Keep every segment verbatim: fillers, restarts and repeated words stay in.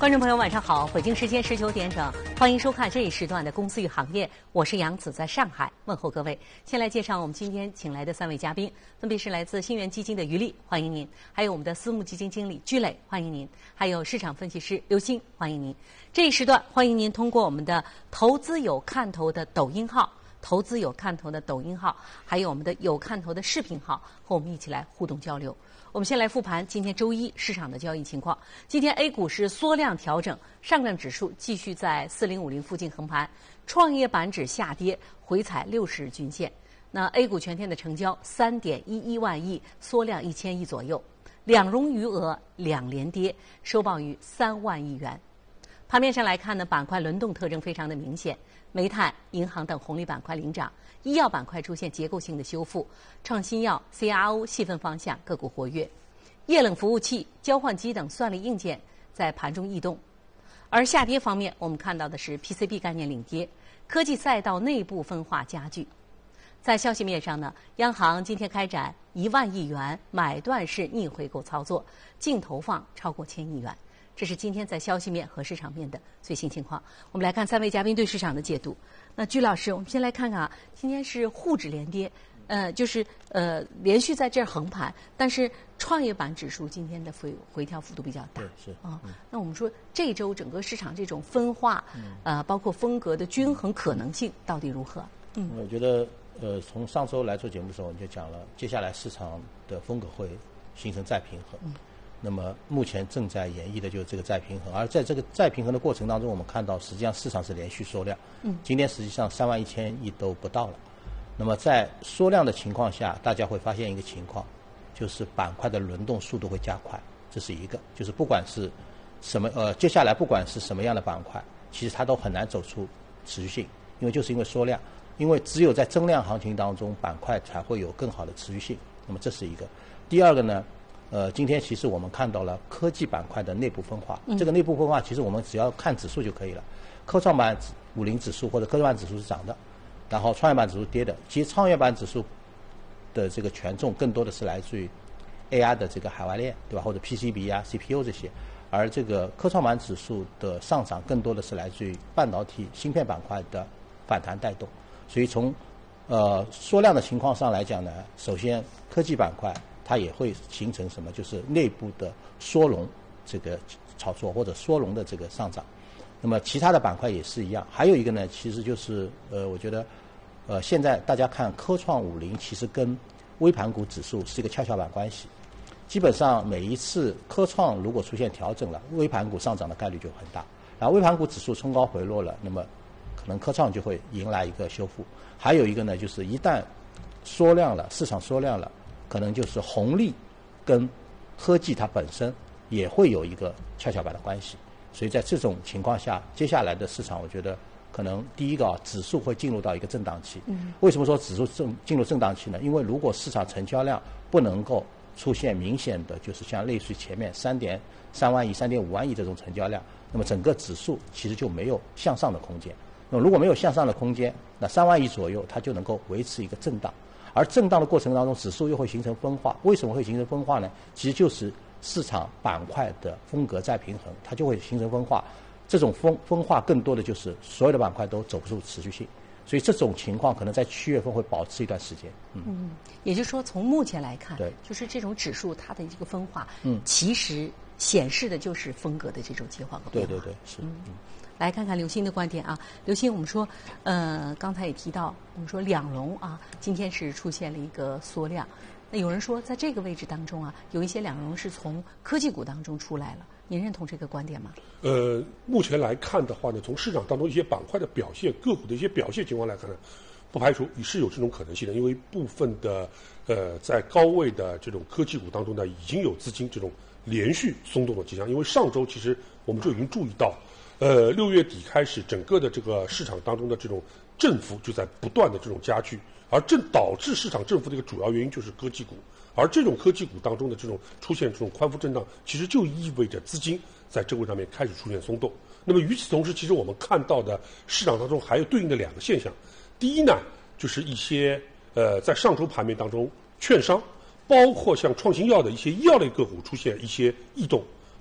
观众朋友晚上好，北京时间十九点整，欢迎收看这一时段的公司与行业，我是杨子，在上海问候各位。先来介绍我们今天请来的三位嘉宾，分别是来自新源基金的于丽，欢迎您；还有我们的私募基金经理居磊，欢迎您；还有市场分析师刘鑫，欢迎您。这一时段欢迎您通过我们的投资有看头的抖音号。投资有看头的抖音号，还有我们的有看头的视频号，和我们一起来互动交流。我们先来复盘今天周一市场的交易情况。今天 A 股是缩量调整，上证指数继续在四零五零附近横盘，创业板指下跌，回踩六十日均线。那 A 股全天的成交三点一一万亿，缩量一千亿左右，两融余额两连跌，收报于三万亿元。盘面上来看呢，板块轮动特征非常的明显，煤炭、银行等红利板块领涨，医药板块出现结构性的修复，创新药、C R O 细分方向个股活跃，液冷服务器、交换机等算力硬件在盘中异动。而下跌方面，我们看到的是 P C B 概念领跌，科技赛道内部分化加剧。在消息面上呢，央行今天开展一万亿元买断式逆回购操作，净投放超过千亿元。这是今天在消息面和市场面的最新情况。我们来看三位嘉宾对市场的解读。那居老师，我们先来看看啊，今天是沪指连跌，呃，就是呃连续在这儿横盘，但是创业板指数今天的回回调幅度比较大。 对，是啊、嗯。那我们说这一周整个市场这种分化，嗯、呃，包括风格的均衡可能性到底如何？ 嗯，我觉得呃，从上周来做节目的时候，我们就讲了，接下来市场的风格会形成再平衡。嗯。那么目前正在演绎的就是这个再平衡，而在这个再平衡的过程当中，我们看到实际上市场是连续缩量，嗯，今天实际上三万一千亿都不到了。那么在缩量的情况下，大家会发现一个情况，就是板块的轮动速度会加快，这是一个，就是不管是什么呃，接下来不管是什么样的板块，其实它都很难走出持续性，因为就是因为缩量，因为只有在增量行情当中，板块才会有更好的持续性。那么这是一个。第二个呢？呃，今天其实我们看到了科技板块的内部分化。嗯、这个内部分化，其实我们只要看指数就可以了。科创板五零指数或者科创板指数是涨的，然后创业板指数跌的。其实创业板指数的这个权重更多的是来自于 A I 的这个海外链，对吧？或者 P C B 啊、C P U 这些。而这个科创板指数的上涨更多的是来自于半导体芯片板块的反弹带动。所以从呃缩量的情况上来讲呢，首先科技板块。它也会形成什么？就是内部的缩容这个炒作或者缩容的这个上涨。那么其他的板块也是一样。还有一个呢，其实就是呃，我觉得呃，现在大家看科创五零，其实跟微盘股指数是一个跷跷板关系。基本上每一次科创如果出现调整了，微盘股上涨的概率就很大。然后微盘股指数冲高回落了，那么可能科创就会迎来一个修复。还有一个呢，就是一旦缩量了，市场缩量了。可能就是红利跟科技它本身也会有一个跷跷板的关系，所以在这种情况下，接下来的市场我觉得可能第一个啊，指数会进入到一个震荡期。嗯。为什么说指数正进入震荡期呢？因为如果市场成交量不能够出现明显的就是像类似于前面三点三万亿、三点五万亿这种成交量，那么整个指数其实就没有向上的空间。那么如果没有向上的空间，那三万亿左右它就能够维持一个震荡。而震荡的过程当中，指数又会形成分化。为什么会形成分化呢？其实就是市场板块的风格再平衡，它就会形成分化。这种分分化更多的就是所有的板块都走不出持续性，所以这种情况可能在七月份会保持一段时间。嗯， 嗯也就是说，从目前来看， 对， 就是这种指数它的这个分化，嗯，其实显示的就是风格的这种切换和变化。 对对对，是。嗯。嗯来看看刘鑫的观点啊，刘鑫，我们说，呃，刚才也提到，我们说两融啊，今天是出现了一个缩量。那有人说，在这个位置当中啊，有一些两融是从科技股当中出来了，您认同这个观点吗？ 呃，目前来看的话呢，从市场当中一些板块的表现、个股的一些表现情况来看呢，不排除也是有这种可能性的，因为部分的呃在高位的这种科技股当中呢，已经有资金这种连续松动的迹象。因为上周其实我们就已经注意到。呃，六月底开始，整个的这个市场当中的这种振幅就在不断的这种加剧，而正导致市场振幅的一个主要原因就是科技股，而这种科技股当中的这种出现这种宽幅震荡，其实就意味着资金在这个上面开始出现松动。那么与此同时，其实我们看到的市场当中还有对应的两个现象，第一呢，就是一些呃在上周盘面当中，券商包括像创新药的一些医药类个股出现一些异动。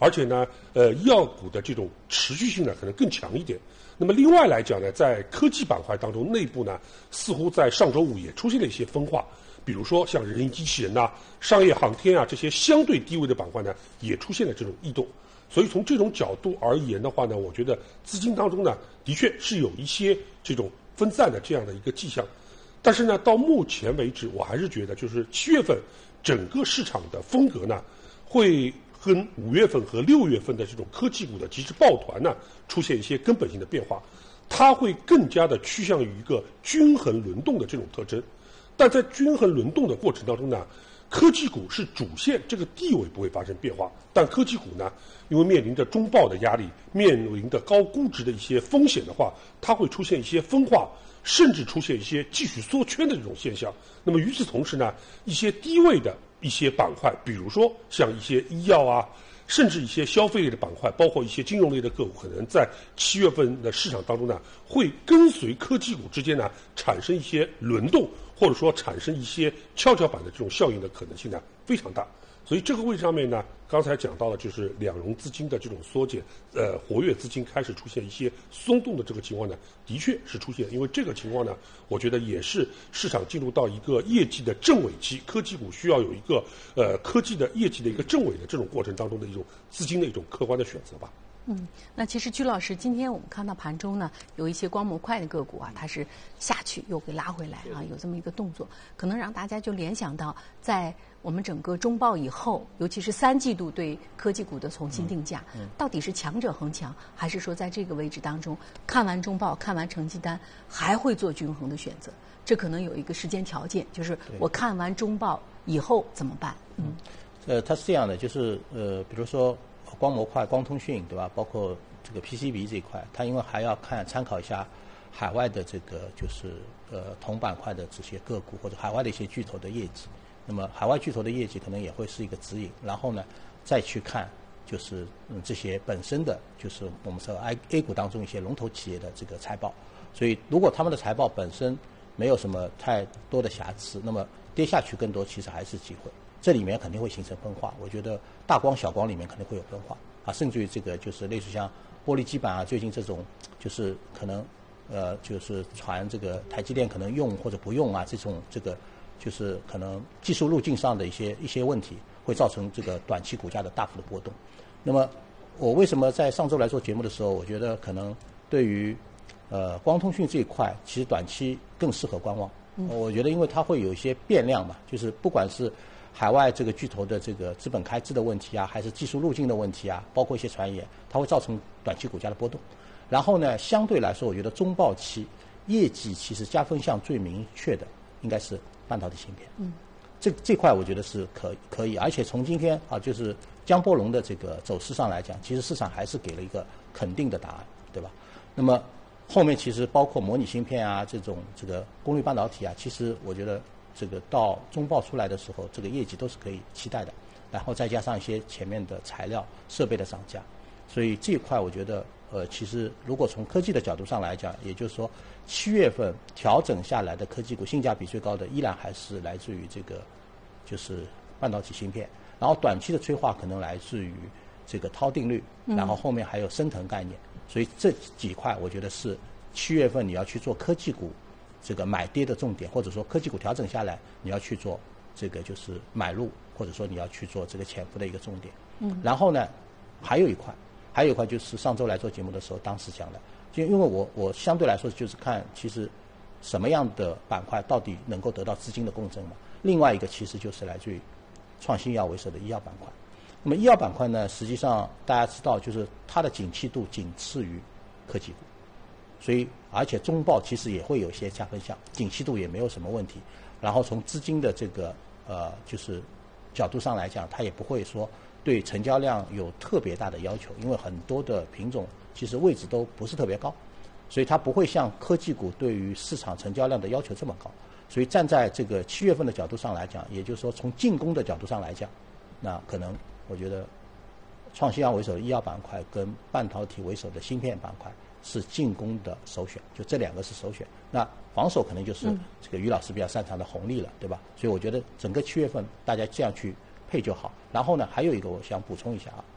而且呢，呃，医药股的这种持续性呢可能更强一点。那么另外来讲呢，在科技板块当中，内部呢似乎在上周五也出现了一些分化，比如说像人形机器人呐、商业航天啊这些相对低位的板块呢，也出现了这种异动。所以从这种角度而言的话呢，我觉得资金当中呢，的确是有一些这种分散的这样的一个迹象。但是呢，到目前为止，我还是觉得就是七月份整个市场的风格呢，会跟五月份和六月份的这种科技股的极致抱团呢，出现一些根本性的变化。它会更加的趋向于一个均衡轮动的这种特征。但在均衡轮动的过程当中呢，科技股是主线，这个地位不会发生变化。但科技股呢，因为面临着中报的压力，面临着高估值的一些风险的话，它会出现一些分化，甚至出现一些继续缩圈的这种现象。那么与此同时呢，一些低位的一些板块，比如说像一些医药啊，甚至一些消费类的板块，包括一些金融类的个股，可能在七月份的市场当中呢，会跟随科技股之间呢产生一些轮动，或者说产生一些跷跷板的这种效应的可能性呢非常大。所以这个位置上面呢，刚才讲到了就是两融资金的这种缩减，呃，活跃资金开始出现一些松动的这个情况呢，的确是出现。因为这个情况呢，我觉得也是市场进入到一个业绩的正尾期，科技股需要有一个呃科技的业绩的一个正尾的这种过程当中的一种资金的一种客观的选择吧。 嗯，那其实居老师，今天我们看到盘中呢，有一些光模块的个股啊，它是下去又给拉回来啊，有这么一个动作，可能让大家就联想到，在我们整个中报以后，尤其是三季度对科技股的重新定价，嗯嗯、到底是强者恒强，还是说在这个位置当中，看完中报、看完成绩单，还会做均衡的选择？这可能有一个时间条件，就是我看完中报以后怎么办？嗯， 呃，它是这样的，就是呃，比如说。光模块、光通讯，对吧？包括这个 P C B 这一块，它因为还要看参考一下海外的这个就是呃同板块的这些个股或者海外的一些巨头的业绩。那么海外巨头的业绩可能也会是一个指引，然后呢再去看就是嗯这些本身的就是我们说 A A 股当中一些龙头企业的这个财报。所以如果他们的财报本身没有什么太多的瑕疵，那么跌下去更多其实还是机会。这里面肯定会形成分化，我觉得大光小光里面肯定会有分化啊，甚至于这个就是类似像玻璃基板啊，最近这种就是可能呃就是传这个台积电可能用或者不用啊，这种这个就是可能技术路径上的一些一些问题，会造成这个短期股价的大幅的波动。那么我为什么在上周来做节目的时候，我觉得可能对于呃光通讯这一块，其实短期更适合观望。嗯、我觉得因为它会有一些变量嘛，就是不管是海外这个巨头的这个资本开支的问题啊，还是技术路径的问题啊，包括一些传言，它会造成短期股价的波动。然后呢，相对来说，我觉得中报期业绩其实加分项最明确的应该是半导体芯片。嗯，这这块我觉得是可可以，而且从今天啊，就是江波龙的这个走势上来讲，其实市场还是给了一个肯定的答案，对吧？那么后面其实包括模拟芯片啊，这种这个功率半导体啊，其实我觉得。这个到中报出来的时候，这个业绩都是可以期待的，然后再加上一些前面的材料设备的涨价，所以这一块我觉得，呃，其实如果从科技的角度上来讲，也就是说，七月份调整下来的科技股性价比最高的依然还是来自于这个，就是半导体芯片，然后短期的催化可能来自于这个涛定律，然后后面还有升腾概念，所以这几块我觉得是七月份你要去做科技股。这个买跌的重点，或者说科技股调整下来，你要去做这个就是买入，或者说你要去做这个潜伏的一个重点。嗯。然后呢，还有一块，还有一块就是上周来做节目的时候，当时讲的，就因为我我相对来说就是看其实什么样的板块到底能够得到资金的共振嘛。另外一个其实就是来自于创新药为首的医药板块。那么医药板块呢，实际上大家知道，就是它的景气度仅次于科技股。所以，而且中报其实也会有一些加分项，景气度也没有什么问题。然后从资金的这个呃就是角度上来讲，它也不会说对成交量有特别大的要求，因为很多的品种其实位置都不是特别高，所以它不会像科技股对于市场成交量的要求这么高。所以站在这个七月份的角度上来讲，也就是说从进攻的角度上来讲，那可能我觉得创新药为首的医药板块跟半导体为首的芯片板块。是进攻的首选，就这两个是首选。那防守可能就是这个于老师比较擅长的红利了，对吧？所以我觉得整个七月份大家这样去配就好。然后呢，还有一个我想补充一下啊，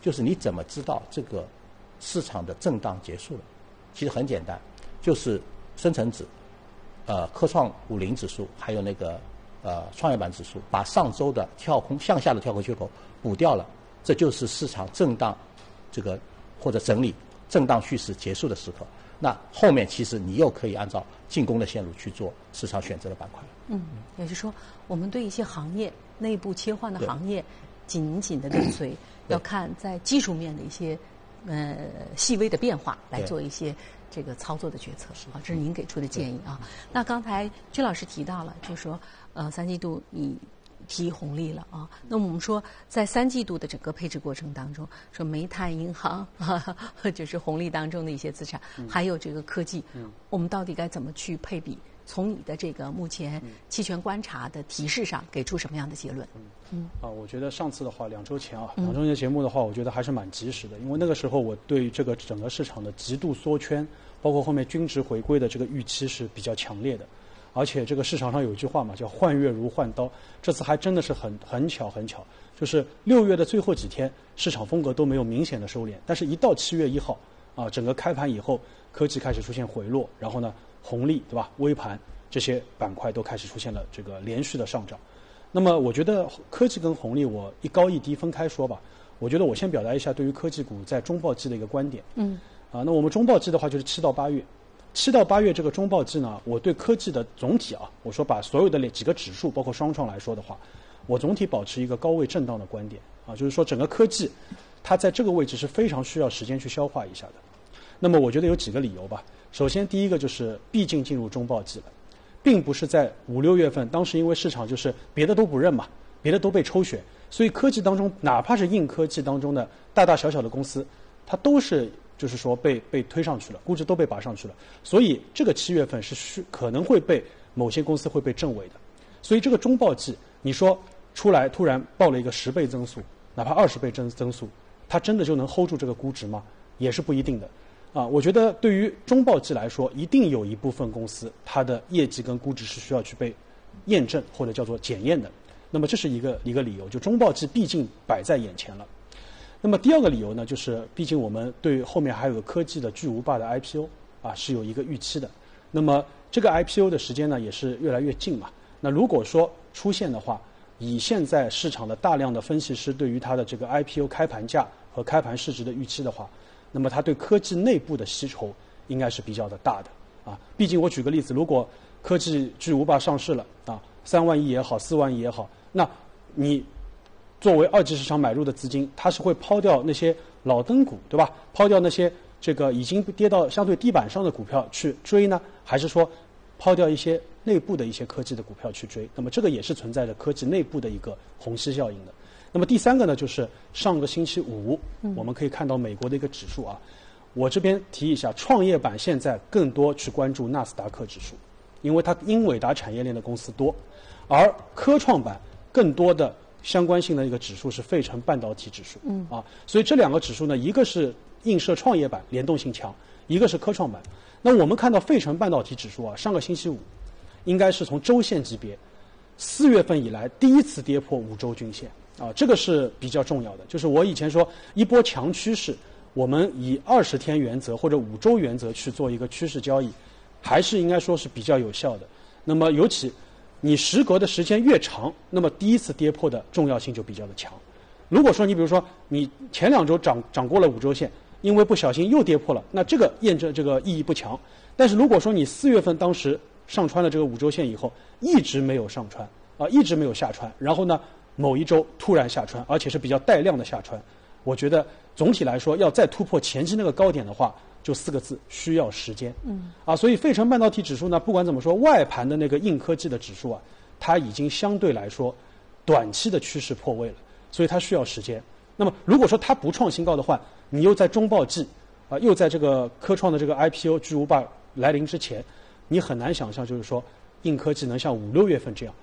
就是你怎么知道这个市场的震荡结束了？其实很简单，就是深成指、呃科创五零指数还有那个呃创业板指数，把上周的跳空向下的跳空缺口补掉了，这就是市场震荡这个或者整理震荡趋势结束的时刻。那后面其实你又可以按照进攻的线路去做市场选择的板块。 嗯，也就是说，我们对一些行业内部切换的行业紧紧的跟随，要看在技术面的一些呃细微的变化来做一些这个操作的决策。啊，这是您给出的建议啊。那刚才君老师提到了，就是说呃三季度你提红利了啊。那么我们说，在三季度的整个配置过程当中，说煤炭、银行啊，或者是红利当中的一些资产，嗯、还有这个科技，嗯、我们到底该怎么去配比？从你的这个目前期权观察的提示上，给出什么样的结论？ 嗯嗯啊，我觉得上次的话，两周前啊，两周前节目的话，我觉得还是蛮及时的，因为那个时候我对这个整个市场的极度缩圈，包括后面均值回归的这个预期是比较强烈的。而且这个市场上有一句话嘛，叫换月如换刀，这次还真的是很很巧很巧，就是六月的最后几天，市场风格都没有明显的收敛，但是一到七月一号啊，整个开盘以后，科技开始出现回落，然后呢，红利对吧，微盘这些板块都开始出现了这个连续的上涨。那么我觉得科技跟红利我一高一低分开说吧，我觉得我先表达一下对于科技股在中报季的一个观点。嗯，啊，那我们中报季的话就是七到八月。七到八月这个中报季呢，我对科技的总体啊，我说把所有的几个指数，包括双创来说的话，我总体保持一个高位震荡的观点啊，就是说整个科技，它在这个位置是非常需要时间去消化一下的。那么我觉得有几个理由吧。首先，第一个就是毕竟进入中报季了，并不是在五六月份，当时因为市场就是别的都不认嘛，别的都被抽选，所以科技当中，哪怕是硬科技当中的大大小小的公司，它都是。就是说被被推上去了，估值都被拔上去了，所以这个七月份是需可能会被某些公司会被证伪的，所以这个中报季，你说出来突然报了一个十倍增速，哪怕二十倍增增速，它真的就能 hold 住这个估值吗？也是不一定的，啊，我觉得对于中报季来说，一定有一部分公司它的业绩跟估值是需要去被验证或者叫做检验的，那么这是一个一个理由，就中报季毕竟摆在眼前了。那么第二个理由呢，就是毕竟我们对后面还有个科技的巨无霸的 I P O 啊是有一个预期的。那么这个 I P O 的时间呢也是越来越近嘛。那如果说出现的话，以现在市场的大量的分析师对于它的这个 I P O 开盘价和开盘市值的预期的话，那么它对科技内部的吸筹应该是比较的大的啊。毕竟我举个例子，如果科技巨无霸上市了啊，三万亿也好，四万亿也好，那你作为二级市场买入的资金，它是会抛掉那些老灯股，对吧？抛掉那些这个已经跌到相对地板上的股票去追呢，还是说抛掉一些内部的一些科技的股票去追？那么这个也是存在着科技内部的一个虹吸效应的。那么第三个呢，就是上个星期五，我们可以看到美国的一个指数啊，我这边提一下，创业板现在更多去关注纳斯达克指数，因为它英伟达产业链的公司多，而科创板更多的相关性的一个指数是费城半导体指数，嗯啊，所以这两个指数呢，一个是映射创业板联动性强，一个是科创板。那我们看到费城半导体指数啊，上个星期五应该是从周线级别四月份以来第一次跌破五周均线啊，这个是比较重要的。就是我以前说一波强趋势，我们以二十天原则或者五周原则去做一个趋势交易，还是应该说是比较有效的。那么尤其你时隔的时间越长，那么第一次跌破的重要性就比较的强。如果说你比如说你前两周涨涨过了五周线，因为不小心又跌破了，那这个验证这个意义不强。但是如果说你四月份当时上穿了这个五周线以后，一直没有上穿啊，一直没有下穿，然后呢某一周突然下穿，而且是比较带量的下穿，我觉得总体来说要再突破前期那个高点的话，就四个字，需要时间。嗯，啊，所以费城半导体指数呢，不管怎么说，外盘的那个硬科技的指数啊，它已经相对来说短期的趋势破位了，所以它需要时间。那么如果说它不创新高的话，你又在中报季啊，又在这个科创的这个 I P O 巨无霸来临之前，你很难想象就是说硬科技能像五六月份这样